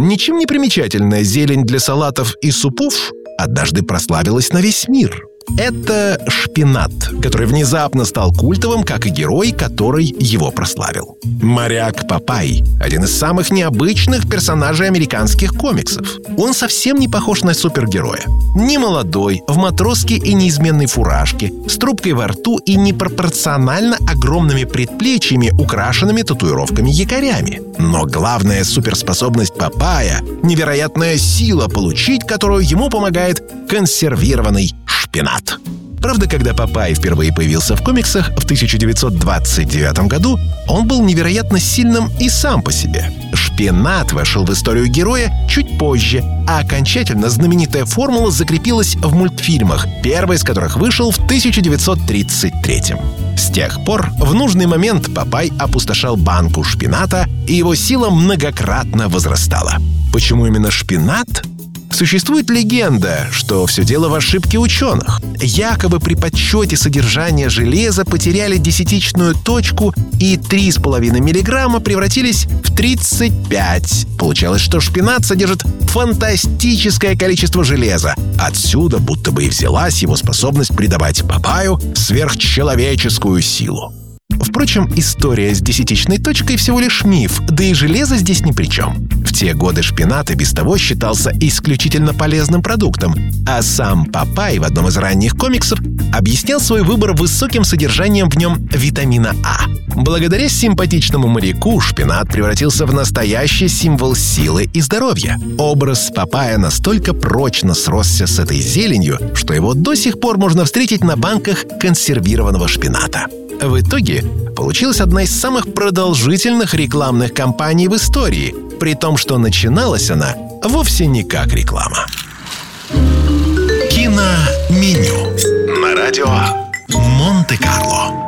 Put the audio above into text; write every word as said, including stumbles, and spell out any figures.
Ничем не примечательная зелень для салатов и супов однажды прославилась на весь мир. Это шпинат, который внезапно стал культовым, как и герой, который его прославил. Моряк Попай – один из самых необычных персонажей американских комиксов. Он совсем не похож на супергероя. Не молодой, в матроске и неизменной фуражке, с трубкой во рту и непропорционально огромными предплечьями, украшенными татуировками-якорями. Но главная суперспособность Попая – невероятная сила, получить которую ему помогает консервированный шпинат. Правда, когда Попай впервые появился в комиксах в тысяча девятьсот двадцать девятом году, он был невероятно сильным и сам по себе. Шпинат вошел в историю героя чуть позже, а окончательно знаменитая формула закрепилась в мультфильмах, первый из которых вышел в тысяча девятьсот тридцать третьем. С тех пор в нужный момент Попай опустошал банку шпината, и его сила многократно возрастала. Почему именно шпинат? Существует легенда, что все дело в ошибке ученых. Якобы при подсчете содержания железа потеряли десятичную точку, и три с половиной миллиграмма превратились в тридцать пять. Получалось, что шпинат содержит фантастическое количество железа. Отсюда будто бы и взялась его способность придавать Попаю сверхчеловеческую силу. Впрочем, история с десятичной точкой всего лишь миф, да и железо здесь ни при чем. В те годы шпинат и без того считался исключительно полезным продуктом, а сам Попай в одном из ранних комиксов объяснял свой выбор высоким содержанием в нем витамина А. Благодаря симпатичному моряку шпинат превратился в настоящий символ силы и здоровья. Образ Попая настолько прочно сросся с этой зеленью, что его до сих пор можно встретить на банках консервированного шпината. В итоге получилась одна из самых продолжительных рекламных кампаний в истории, при том, что начиналась она вовсе не как реклама. Киноменю на радио Монте-Карло.